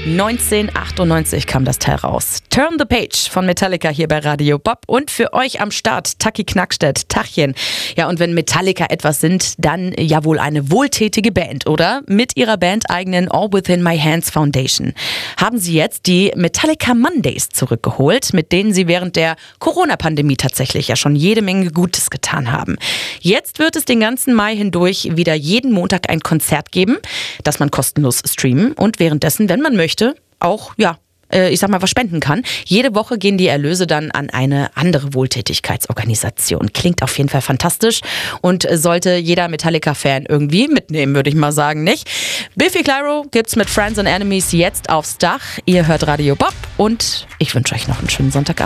1998 kam das Teil raus. Turn the Page von Metallica hier bei Radio Bob. Und für euch am Start Taki Knackstedt. Tachchen. Ja, und wenn Metallica etwas sind, dann ja wohl eine wohltätige Band, oder? Mit ihrer bandeigenen All Within My Hands Foundation haben sie jetzt die Metallica Mondays zurückgeholt, mit denen sie während der Corona-Pandemie tatsächlich ja schon jede Menge Gutes getan haben. Jetzt wird es den ganzen Mai hindurch wieder jeden Montag ein Konzert geben, das man kostenlos streamen und währenddessen, wenn man möchte, auch, was spenden kann. Jede Woche gehen die Erlöse dann an eine andere Wohltätigkeitsorganisation. Klingt auf jeden Fall fantastisch und sollte jeder Metallica-Fan irgendwie mitnehmen, würde ich mal sagen, nicht? Biffy Clyro gibt's mit Friends and Enemies jetzt aufs Dach. Ihr hört Radio Bob und ich wünsche euch noch einen schönen Sonntagabend.